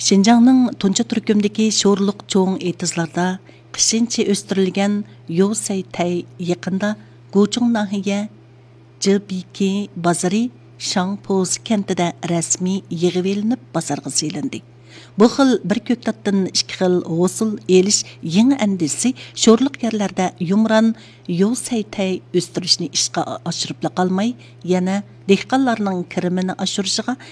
Şinjanның Tunca Türkümdeki şorluq çoğun etizlarda qışınçı östürülgen Yosay Tay yaqında Guchung nahiye Jibiki bazarı Shangpoz kentida rasmiy yig'ib elinib bozorga selindi. Bu xil bir ko'ktatdan ikki xil g'usul elish yangi andisi sho'rliq yerlarda yumran Yosay o'stirishni ishga oshirib qolmay, yana dehqonlarning kirimini oshirishiga